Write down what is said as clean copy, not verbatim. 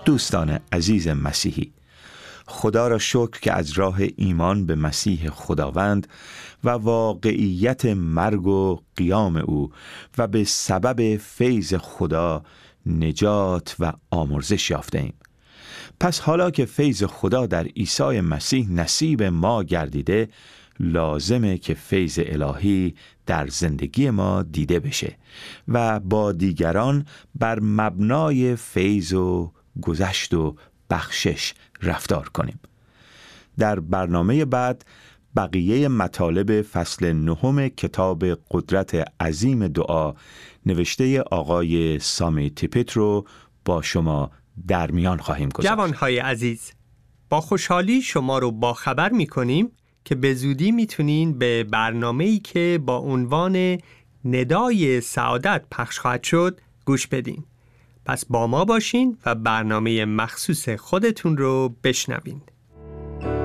دوستان عزیز مسیحی، خدا را شکر که از راه ایمان به مسیح خداوند و واقعیت مرگ و قیام او و به سبب فیض خدا نجات و آمرزش یافته‌ایم. پس حالا که فیض خدا در عیسی مسیح نصیب ما گردیده، لازمه که فیض الهی در زندگی ما دیده بشه و با دیگران بر مبنای فیض و گذشت و بخشش رفتار کنیم. در برنامه بعد بقیه مطالب فصل 9 کتاب قدرت عظیم دعا نوشته آقای سامی تیپت رو با شما در میان خواهیم گذاشت. جوانهای عزیز، با خوشحالی شما رو با خبر می‌کنیم که به زودی میتونین به برنامه‌ای که با عنوان ندای سعادت پخش خواهد شد گوش بدین. پس با ما باشین و برنامه مخصوص خودتون رو بشنوین.